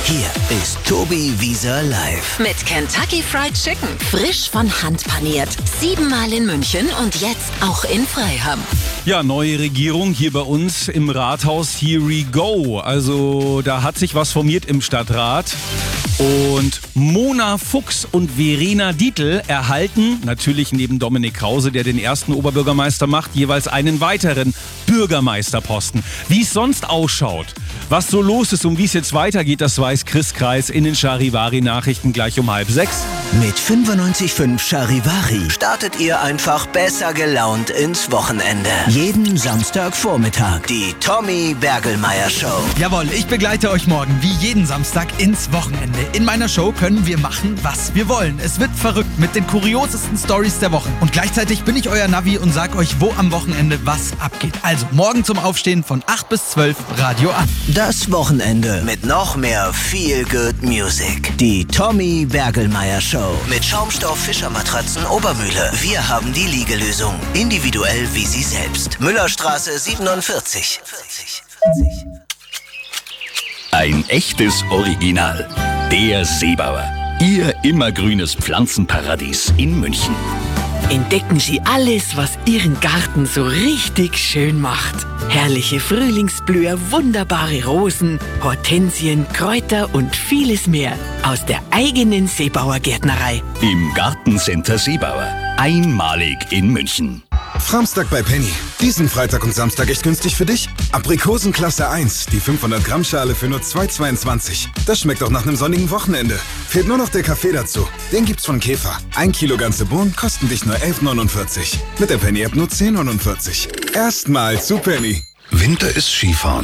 Hier ist Tobi Wieser live. Mit Kentucky Fried Chicken. Frisch von Hand paniert. 7-mal in München und jetzt auch in Freiham. Ja, neue Regierung hier bei uns im Rathaus. Here we go. Also da hat sich was formiert im Stadtrat. Und Mona Fuchs und Verena Dietl erhalten, natürlich neben Dominik Krause, der den ersten Oberbürgermeister macht, jeweils einen weiteren Bürgermeisterposten. Wie es sonst ausschaut, was so los ist und wie es jetzt weitergeht, das weiß Chris Kreis in den Charivari-Nachrichten gleich um 5:30. Mit 95.5 Charivari startet ihr einfach besser gelaunt ins Wochenende. Jeden Samstagvormittag die Tommy Bergelmeier Show. Jawohl, ich begleite euch morgen wie jeden Samstag ins Wochenende. In meiner Show können wir machen, was wir wollen. Es wird verrückt mit den kuriosesten Stories der Woche. Und gleichzeitig bin ich euer Navi und sag euch, wo am Wochenende was abgeht. Also morgen zum Aufstehen von 8 bis 12 Radio an. Das Wochenende mit noch mehr Feel Good Music. Die Tommy Bergelmeier Show. Mit Schaumstoff-Fischermatratzen Obermühle. Wir haben die Liegelösung. Individuell wie Sie selbst. Müllerstraße 47. Ein echtes Original. Der Seebauer. Ihr immergrünes Pflanzenparadies in München. Entdecken Sie alles, was Ihren Garten so richtig schön macht. Herrliche Frühlingsblüher, wunderbare Rosen, Hortensien, Kräuter und vieles mehr aus der eigenen Seebauer Gärtnerei. Im Gartencenter Seebauer. Einmalig in München. Framstag bei Penny. Diesen Freitag und Samstag echt günstig für dich. Aprikosen Klasse 1, die 500 Gramm Schale für nur 2,22. Das schmeckt auch nach einem sonnigen Wochenende. Fehlt nur noch der Kaffee dazu. Den gibt's von Käfer. 1 Kilo ganze Bohnen kosten dich nur 11,49. Mit der Penny App nur 10,49. Erstmal zu Penny. Winter ist Skifahren.